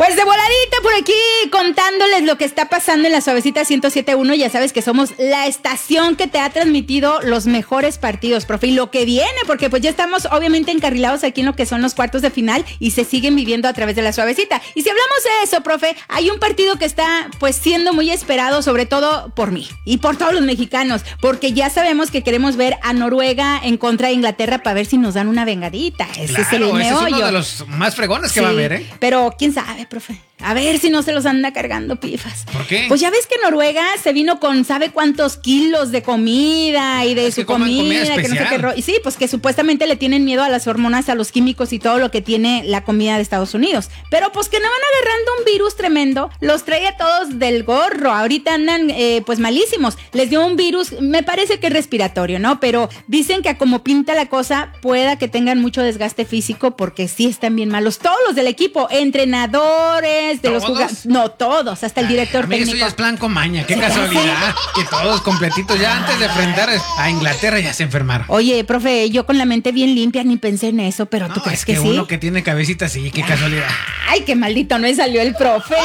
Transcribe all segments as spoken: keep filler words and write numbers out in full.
Pues de voladita por aquí contándoles lo que está pasando en la Suavecita ciento siete punto uno. Ya sabes que somos la estación que te ha transmitido los mejores partidos, profe, y lo que viene, porque pues ya estamos obviamente encarrilados aquí en lo que son los cuartos de final y se siguen viviendo a través de la Suavecita. Y si hablamos de eso, profe, hay un partido que está pues siendo muy esperado, sobre todo por mí y por todos los mexicanos, porque ya sabemos que queremos ver a Noruega en contra de Inglaterra para ver si nos dan una vengadita. Ese claro, es el meollo. Ese es uno de los más fregones que sí, va a haber, ¿eh? Pero quién sabe, profe. A ver si no se los anda cargando pifas. ¿Por qué? Pues ya ves que Noruega se vino con sabe cuántos kilos de comida y de es su que comida, comida, que no sé qué ro- y sí, pues que supuestamente le tienen miedo a las hormonas, a los químicos y todo lo que tiene la comida de Estados Unidos. Pero pues que no van agarrando un virus tremendo, los trae a todos del gorro. Ahorita andan eh, pues malísimos. Les dio un virus, me parece que es respiratorio, ¿no? Pero dicen que a como pinta la cosa, pueda que tengan mucho desgaste físico porque sí están bien malos. Todos los del equipo, entrenadores, de los jugadores, no todos, hasta el director Ay, técnico. Eso ya es plan con maña, qué casualidad, que todos completitos ya antes de enfrentar a Inglaterra ya se enfermaron. Oye, profe, yo con la mente bien limpia ni pensé en eso, pero No, ¿tú crees es que, que sí? uno que tiene cabecita sí, qué casualidad. Ay, qué maldito no me salió el profe.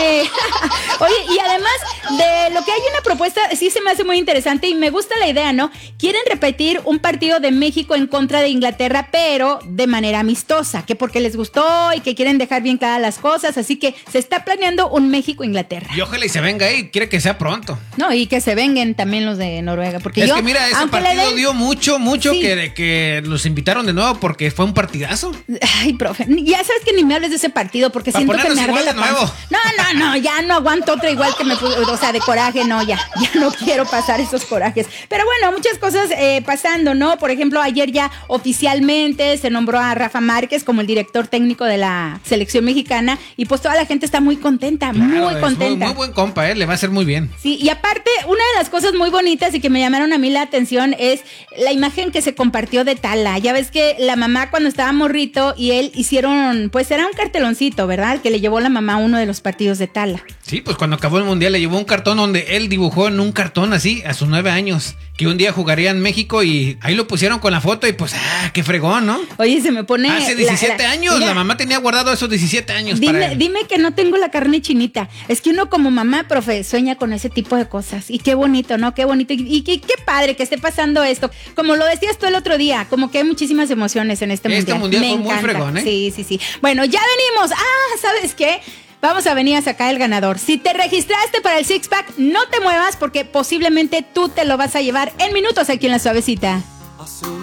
Oye, y además de lo que hay una propuesta, sí se me hace muy interesante y me gusta la idea, ¿no? Quieren repetir un partido de México en contra de Inglaterra, pero de manera amistosa, que porque les gustó y que quieren dejar bien claras las cosas, así que se está planeando un México-Inglaterra. Y ojalá y se venga ahí, quiere que sea pronto. No, y que se vengan también los de Noruega, porque es yo, que mira, ese partido den... dio mucho, mucho sí. que, de, que los invitaron de nuevo porque fue un partidazo. Ay, profe, ya sabes que ni me hables de ese partido porque Para siento que me arde la panza. No, no, no, ya no aguanto otra igual que me, o sea, de coraje, no, ya, ya no quiero pasar esos corajes. Pero bueno, muchas cosas eh, pasando, ¿no? Por ejemplo, ayer ya oficialmente se nombró a Rafa Márquez como el director técnico de la selección mexicana y pues toda la gente está muy contenta, claro, muy contenta. Muy, muy buen compa, ¿eh? Le va a hacer muy bien. Sí, y aparte, una de las cosas muy bonitas y que me llamaron a mí la atención es la imagen que se compartió de Tala. Ya ves que la mamá cuando estaba morrito y él hicieron, pues era un carteloncito, ¿verdad? Que le llevó la mamá a uno de los partidos de Tala. Sí, pues cuando acabó el mundial le llevó un cartón donde él dibujó en un cartón así a sus nueve años que un día jugaría en México y ahí lo pusieron con la foto y pues, ah, qué fregón, ¿no? Oye, se me pone... Hace diecisiete la, la, años, mira, la mamá tenía guardado esos diecisiete años dime, para él. Dime que no tengo la carne chinita. Es que uno como mamá, profe, sueña con ese tipo de cosas. Y qué bonito, ¿no? Qué bonito. Y, y qué, qué padre que esté pasando esto. Como lo decías tú el otro día, como que hay muchísimas emociones en este, este mundial. Este mundial me fue encanta. muy fregón, ¿eh? Sí, sí, sí. Bueno, ya venimos. Ah, ¿sabes qué? Vamos a venir a sacar el ganador. Si te registraste para el Six Pack, no te muevas porque posiblemente tú te lo vas a llevar en minutos aquí en La Suavecita.